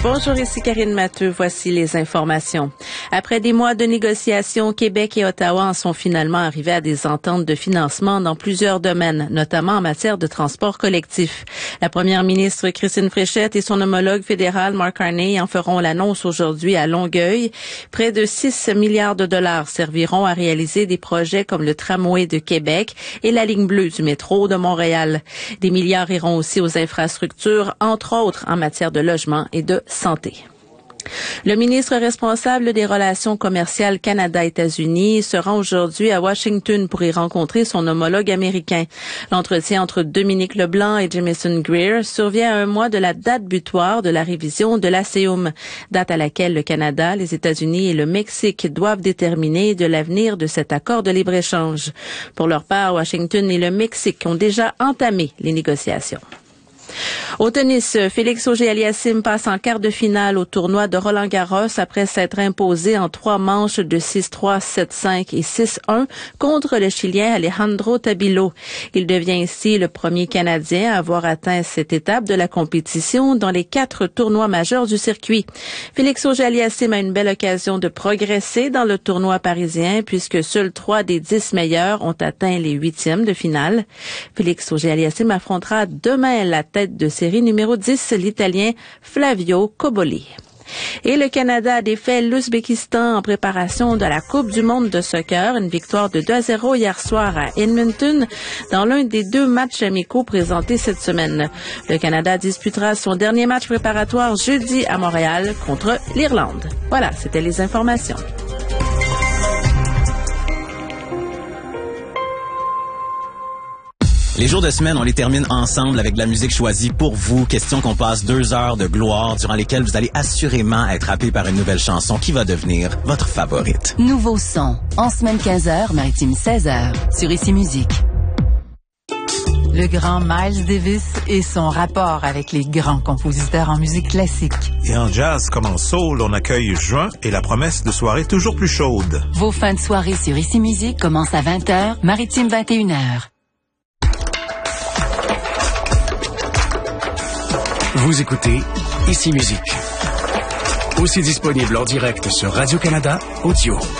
Bonjour, ici Karine Matteux. Voici les informations. Après des mois de négociations, Québec et Ottawa en sont finalement arrivés à des ententes de financement dans plusieurs domaines, notamment en matière de transport collectif. La première ministre Christine Fréchette et son homologue fédéral Mark Carney en feront l'annonce aujourd'hui à Longueuil. Près de 6 milliards de dollars serviront à réaliser des projets comme le tramway de Québec et la ligne bleue du métro de Montréal. Des milliards iront aussi aux infrastructures, entre autres en matière de logement et de santé. Le ministre responsable des relations commerciales Canada-États-Unis se rend aujourd'hui à Washington pour y rencontrer son homologue américain. L'entretien entre Dominique Leblanc et Jamieson Greer survient à un mois de la date butoir de la révision de l'ASEUM, date à laquelle le Canada, les États-Unis et le Mexique doivent déterminer de l'avenir de cet accord de libre-échange. Pour leur part, Washington et le Mexique ont déjà entamé les négociations. Au tennis, Félix Auger-Aliassime passe en quart de finale au tournoi de Roland-Garros après s'être imposé en 3 manches de 6-3, 7-5 et 6-1 contre le Chilien Alejandro Tabilo. Il devient ainsi le premier Canadien à avoir atteint cette étape de la compétition dans les 4 tournois majeurs du circuit. Félix Auger-Aliassime a une belle occasion de progresser dans le tournoi parisien puisque seuls 3 des 10 meilleurs ont atteint les 8e de finale. Félix Auger-Aliassime affrontera demain la tête de série numéro 10, l'Italien Flavio Cobolli. Et le Canada a défait l'Ouzbékistan en préparation de la Coupe du monde de soccer. Une victoire de 2-0 hier soir à Edmonton dans l'un des 2 matchs amicaux présentés cette semaine. Le Canada disputera son dernier match préparatoire jeudi à Montréal contre l'Irlande. Voilà, c'était les informations. Les jours de semaine, on les termine ensemble avec de la musique choisie pour vous. Question qu'on passe 2 heures de gloire durant lesquelles vous allez assurément être happé par une nouvelle chanson qui va devenir votre favorite. Nouveau son. En semaine 15h, maritime 16h. Sur Ici Musique. Le grand Miles Davis et son rapport avec les grands compositeurs en musique classique. Et en jazz comme en soul, on accueille juin et la promesse de soirée toujours plus chaude. Vos fins de soirée sur Ici Musique commencent à 20h, maritime 21h. Vous écoutez Ici Musique. Aussi disponible en direct sur Radio-Canada Audio.